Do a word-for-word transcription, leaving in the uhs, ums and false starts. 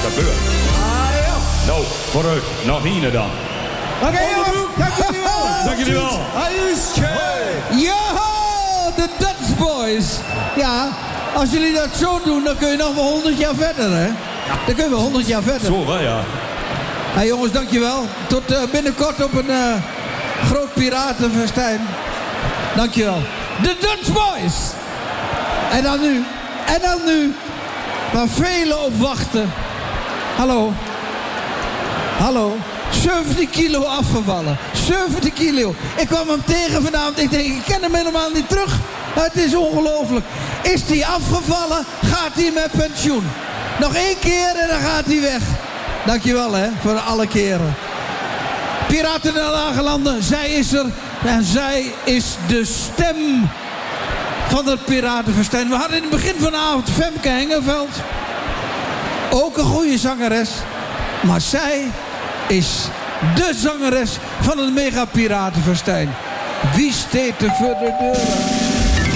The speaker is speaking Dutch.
gebeurt. Ah, ja. Nou, vooruit. Nog één dan. Oké, okay, jongen. Dank jullie wel. Dank jullie wel. Ja, de Dutch Boys. Ja, als jullie dat zo doen, dan kun je nog wel honderd jaar verder, hè? Dan kun je wel honderd jaar verder. Zo wel, ja. Hey, jongens, dankjewel. Tot uh, binnenkort op een uh, groot piratenfestijn. Dankjewel. De Dutch Boys. En dan nu. En dan nu. Waar velen op wachten. Hallo. Hallo. zeventig kilo afgevallen. zeventig kilo. Ik kwam hem tegen vanavond. Ik denk, ik ken hem helemaal niet terug. Het is ongelooflijk. Is hij afgevallen, gaat hij met pensioen. Nog één keer en dan gaat hij weg. Dankjewel, hè, voor alle keren. Piraten der Lage Landen, zij is er. En zij is de stem van het piratenfestijn. We hadden in het begin van de avond Femke Hengelveld. Ook een goede zangeres. Maar zij is de zangeres van het mega piratenfestijn. Wie steekt er voor de deur?